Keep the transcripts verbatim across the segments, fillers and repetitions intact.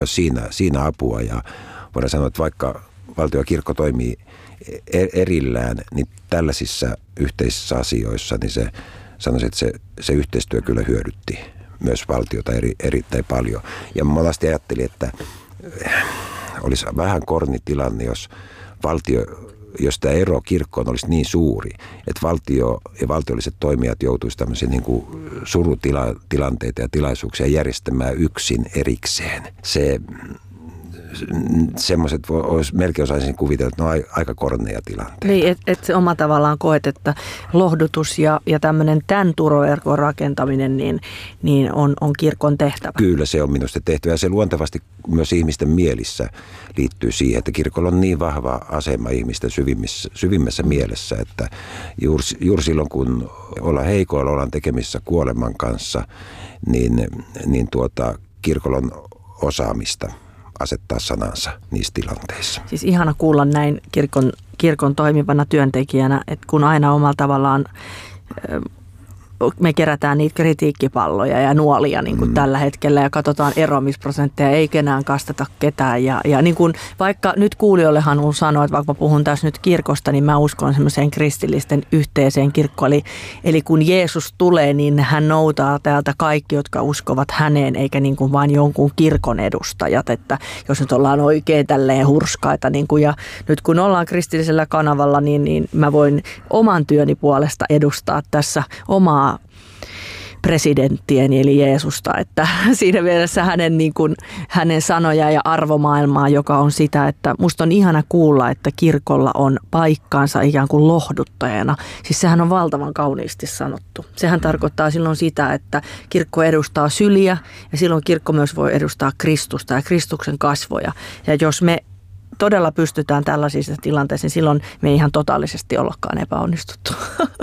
siinä, siinä apua. Ja voidaan sanoa, että vaikka valtio ja kirkko toimii erillään, niin tällaisissa yhteisissä asioissa niin se, sanoisin, että se, se yhteistyö kyllä hyödytti myös valtiota eri, erittäin paljon. Ja mä monasti ajattelin, että olisi vähän korni tilanne, jos valtio, jos tämä ero kirkkoon olisi niin suuri, että valtio ja valtiolliset toimijat joutuisivat tämmöisiä niin kuin surutilanteita ja tilaisuuksia järjestämään yksin erikseen. Se semmoiset, olisi melkein osaisin kuvitella, että ne on aika korneja tilanteita. Niin, että et se oma tavallaan koet, että lohdutus ja, ja tämmöinen tämän turvaverkon rakentaminen niin, niin on, on kirkon tehtävä. Kyllä se on minusta tehtävä ja se luontevasti myös ihmisten mielissä liittyy siihen, että kirkolla on niin vahva asema ihmisten syvimmissä, syvimmässä mielessä, että juuri, juuri silloin kun ollaan heikoilla, ollaan tekemissä kuoleman kanssa, niin, niin tuota, kirkolla on osaamista asettaa sanansa niissä tilanteissa. Siis ihana kuulla näin kirkon, kirkon toimivana työntekijänä, että kun aina omalla tavallaan me kerätään niitä kritiikkipalloja ja nuolia niin kuin mm. tällä hetkellä ja katsotaan eroamisprosentteja, ei kenään kasteta ketään. Ja, ja niin kuin, vaikka nyt kuulijoillehan on sanoa, että vaikka mä puhun tässä nyt kirkosta, niin mä uskon semmoiseen kristillisten yhteiseen kirkkoon. Eli, eli kun Jeesus tulee, niin hän noutaa täältä kaikki, jotka uskovat häneen, eikä niin kuin vain jonkun kirkon edustajat. Että jos nyt ollaan oikein tälleen hurskaita, niin kuin, ja nyt kun ollaan kristillisellä kanavalla, niin, niin mä voin oman työni puolesta edustaa tässä omaa presidenttieni eli Jeesusta, että siinä mielessä hänen, niin kuin, hänen sanoja ja arvomaailmaa, joka on sitä, että musta on ihana kuulla, että kirkolla on paikkaansa ikään kuin lohduttajana. Siis sehän on valtavan kauniisti sanottu. Sehän tarkoittaa silloin sitä, että kirkko edustaa syliä ja silloin kirkko myös voi edustaa Kristusta ja Kristuksen kasvoja. Ja jos me todella pystytään tällaisissa tilanteissa, niin silloin me ei ihan totaalisesti ollakaan epäonnistuttu.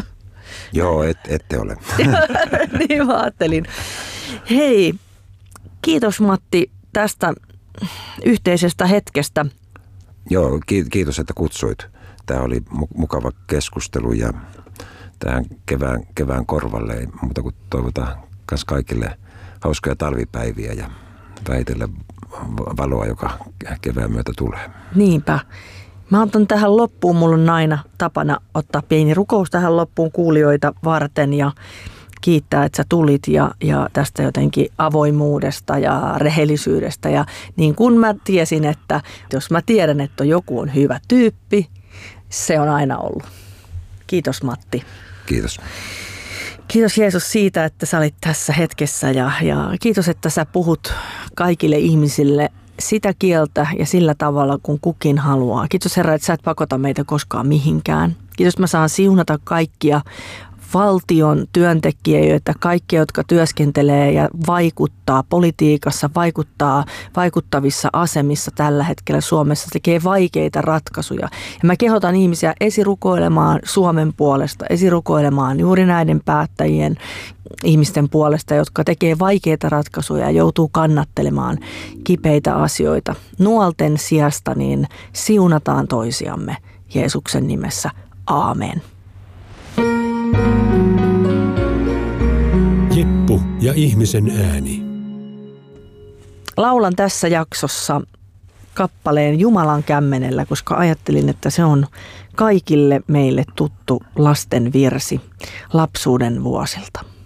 Joo, et, ette ole. Niin mä ajattelin. Hei, kiitos Matti tästä yhteisestä hetkestä. Joo, kiitos, että kutsuit. Tämä oli mukava keskustelu ja tähän kevään, kevään korvalle ei muuta kuin toivotaan myös kaikille hauskoja talvipäiviä ja väitellä valoa, joka kevään myötä tulee. Niinpä. Mä otan tähän loppuun, mulla on aina tapana ottaa pieni rukous tähän loppuun kuulijoita varten ja kiittää, että sä tulit ja, ja tästä jotenkin avoimuudesta ja rehellisyydestä. Ja niin kuin mä tiesin, että jos mä tiedän, että joku on hyvä tyyppi, se on aina ollut. Kiitos Matti. Kiitos. Kiitos Jeesus siitä, että sä olit tässä hetkessä ja, ja kiitos, että sä puhut kaikille ihmisille sitä kieltä ja sillä tavalla, kun kukin haluaa. Kiitos Herra, että sä et pakota meitä koskaan mihinkään. Kiitos, että mä saan siunata kaikkia valtion työntekijöitä, kaikkia, jotka työskentelee ja vaikuttaa politiikassa, vaikuttaa vaikuttavissa asemissa tällä hetkellä Suomessa, tekee vaikeita ratkaisuja. Ja mä kehotan ihmisiä esirukoilemaan Suomen puolesta, esirukoilemaan juuri näiden päättäjien ihmisten puolesta, jotka tekee vaikeita ratkaisuja ja joutuu kannattelemaan kipeitä asioita. Nuolten sijasta niin siunataan toisiamme Jeesuksen nimessä. Aamen. Jeppu ja ihmisen ääni. Laulan tässä jaksossa kappaleen Jumalan kämmenellä, koska ajattelin, että se on kaikille meille tuttu lasten virsi lapsuuden vuosilta.